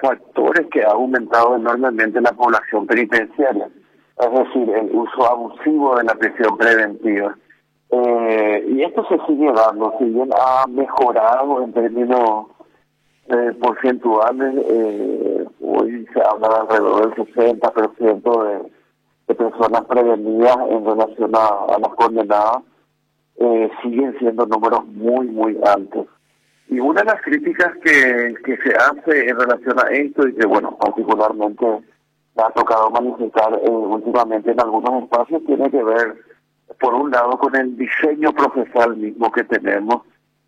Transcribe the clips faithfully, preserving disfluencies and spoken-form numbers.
factores que ha aumentado enormemente la población penitenciaria, es decir, el uso abusivo de la prisión preventiva. Eh, y esto se sigue dando, si bien ha mejorado en términos eh, porcentuales, eh, hoy se habla de alrededor del sesenta por ciento de, de personas prevenidas en relación a, a las condenadas, eh, siguen siendo números muy, muy altos. Y una de las críticas que, que se hace en relación a esto, y que bueno, particularmente me ha tocado manifestar eh, últimamente en algunos espacios, tiene que ver, por un lado, con el diseño procesal mismo que tenemos,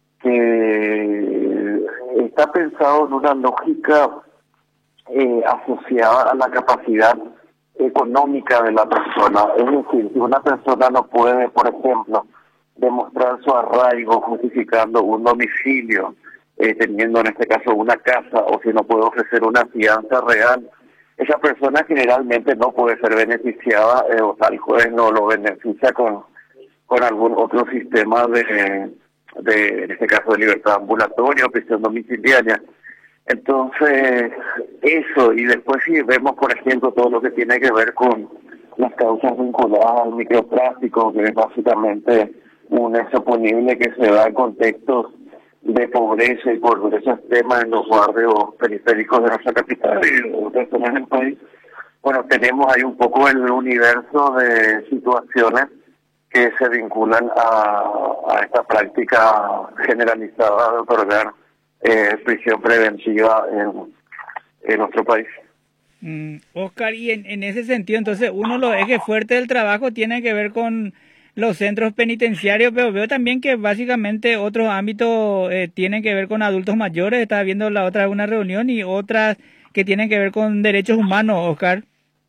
que está pensado en una lógica eh, asociada a la capacidad económica de la persona. Es decir, si una persona no puede, por ejemplo, demostrar su arraigo justificando un domicilio, eh, teniendo en este caso una casa, o si no puede ofrecer una fianza real, esa persona generalmente no puede ser beneficiada, eh, o tal juez no lo beneficia con, con algún otro sistema de, de, en este caso, de libertad ambulatoria o prisión domiciliaria. Entonces, eso, y después si vemos, por ejemplo, todo lo que tiene que ver con las causas vinculadas al microtráfico, que es básicamente un hecho punible que se da en contextos de pobreza y pobreza extrema en los barrios periféricos de nuestra capital y de otras zonas del país. Bueno, tenemos ahí un poco el universo de situaciones que se vinculan a, a esta práctica generalizada de otorgar eh, prisión preventiva en, en nuestro país. Mm, Oscar, y en, en ese sentido, entonces, uno de los ejes fuertes del trabajo tiene que ver con los centros penitenciarios, pero veo también que básicamente otros ámbitos eh, tienen que ver con adultos mayores. Estaba viendo la otra una reunión y otras que tienen que ver con derechos humanos, Oscar.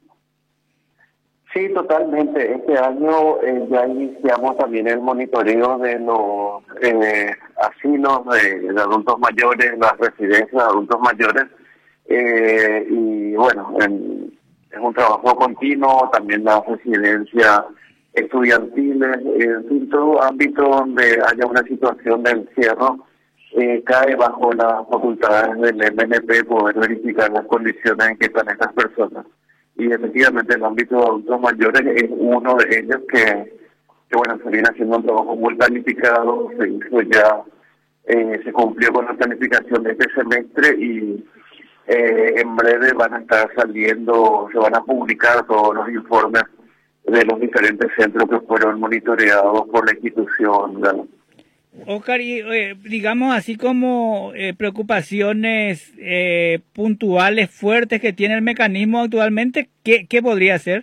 Sí, totalmente. Este año eh, ya iniciamos también el monitoreo de los eh, asilos de, de adultos mayores, las residencias de adultos mayores, eh, y bueno, en, es un trabajo continuo, también las residencias estudiantiles, en fin, todo ámbito donde haya una situación de encierro, eh, cae bajo las facultades del M N P poder verificar las condiciones en que están estas personas. Y efectivamente el ámbito de adultos mayores es uno de ellos que, que bueno, se viene haciendo un trabajo muy planificado, se hizo ya, eh, se cumplió con la planificación de este semestre y eh, en breve van a estar saliendo, se van a publicar todos los informes de los diferentes centros que fueron monitoreados por la institución, ¿verdad? Oscar, y eh, digamos así como eh, preocupaciones eh, puntuales fuertes que tiene el mecanismo actualmente, ¿qué, qué podría ser?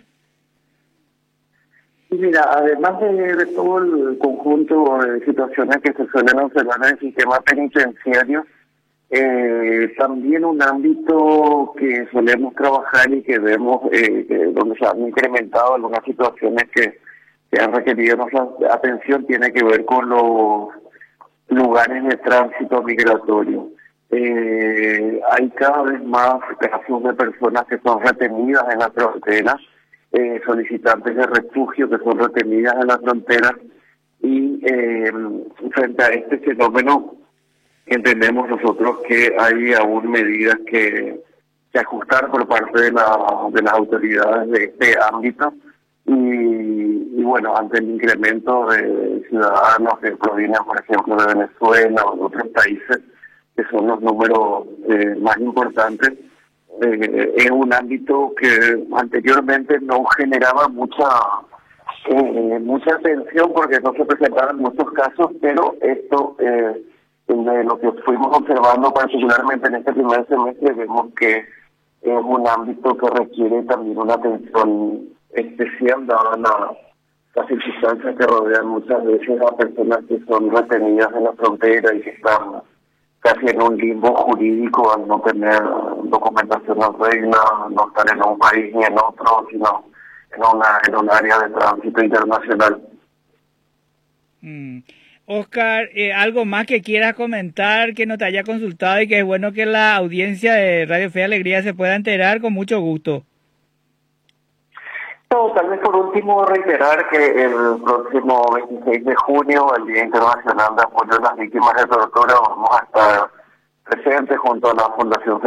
Y mira, además de, de todo el conjunto de situaciones que se suelen observar en el sistema penitenciario, eh, también un ámbito que solemos trabajar y que vemos eh, que donde se han incrementado algunas situaciones que, que han requerido nuestra atención tiene que ver con los lugares de tránsito migratorio. Eh, hay cada vez más casos de personas que son retenidas en las fronteras, eh, solicitantes de refugio que son retenidas en las fronteras, y eh, frente a este fenómeno entendemos nosotros que hay aún medidas que, que ajustar por parte de, la, de las autoridades de este ámbito. Y, y bueno, ante el incremento de ciudadanos que provienen, por ejemplo, de Venezuela o de otros países, que son los números eh, más importantes, eh, es un ámbito que anteriormente no generaba mucha eh, mucha atención porque no se presentaban muchos casos, pero esto, eh, de lo que fuimos observando particularmente en este primer semestre, vemos que es un ámbito que requiere también una atención especial, dadas la, las circunstancias que rodean muchas veces a personas que son retenidas en la frontera y que están casi en un limbo jurídico al no tener documentación en regla, no estar en un país ni en otro, sino en una en un área de tránsito internacional. Mm. Oscar, eh, ¿algo más que quieras comentar, que no te haya consultado y que es bueno que la audiencia de Radio Fe y Alegría se pueda enterar? Con mucho gusto. No, tal vez por último reiterar que el próximo veintiséis de junio, el Día Internacional de Apoyo a las Víctimas de Tortura, vamos a estar presentes junto a la Fundación